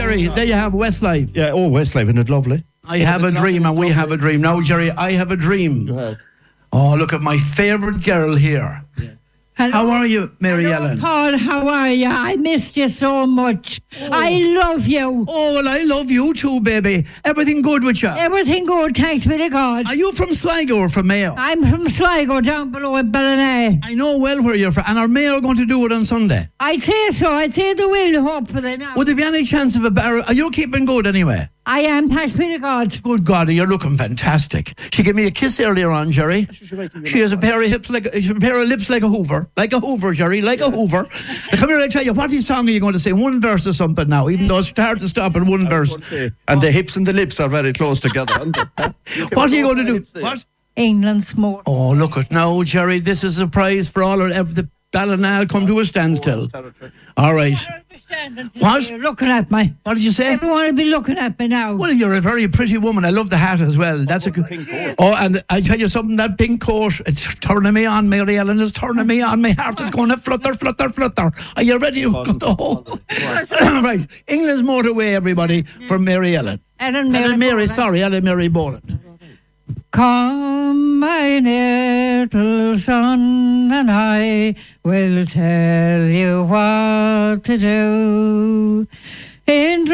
Jerry, there you have Westlife. Yeah, Westlife, isn't it lovely? I have a dream and we have a dream. Now, Jerry, I have a dream. Go ahead. Oh, look at my favourite girl here. Yeah. Hello. How are you, Mary Ellen? Paul, how are you? I missed you so much. I love you. Oh, well, I love you too, baby. Everything good with you? Everything good, thanks be to God. Are you from Sligo or from Mayo? I'm from Sligo, down below in Ballina. I know well where you're from. And are Mayo going to do it on Sunday? I'd say so. I'd say they will, hopefully now. Would there be any chance of a barrel? Are you keeping good anyway? I am, thanks be to God. Good God, you're looking fantastic. She gave me a kiss earlier on, Jerry. She has a pair of lips like a Hoover. Like a Hoover, Jerry, like a Hoover. Now, come here, I tell you, what song are you going to sing? One verse or something now, even though it's hard to stop in one verse. And the hips and the lips are very close together, aren't they? What are you going to do? What? England's more. Oh, look at now, Jerry. This is a prize for all of the Ballina come to a standstill. All right. What? You're looking at me. What did you say? Everyone will be looking at me now. Well, you're a very pretty woman. I love the hat as well. That's a good. Oh, and I tell you something. That pink coat, it's turning me on. Mary Ellen is turning me on. My heart is going to flutter, flutter, flutter. Are you ready? Right. England's motorway, everybody, from Mary Ellen. Ellen Mary Boland. Come, my little son, and I will tell you what to do. In